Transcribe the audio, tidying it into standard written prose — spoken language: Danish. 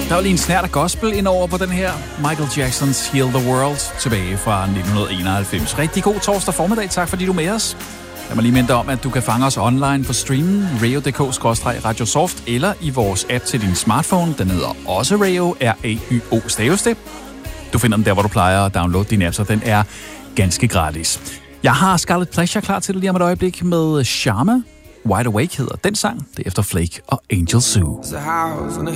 Der var lige en snert af gospel ind over på den her Michael Jacksons Heal the World tilbage fra 1991. Rigtig god torsdag formiddag. Tak fordi du er med os. Lad mig lige minde dig om, at du kan fange os online på streamen radio.dk/radiosoft eller i vores app til din smartphone. Den hedder også Rayo, R-A-Y-O staves det. Du finder den der, hvor du plejer at downloade din app, så den er ganske gratis. Jeg har Scarlet Pleasure klar til dig lige om et øjeblik med Sharma. Wide Awake hedder den sang. Det er efter Flake og Angel Sue. There's a house on a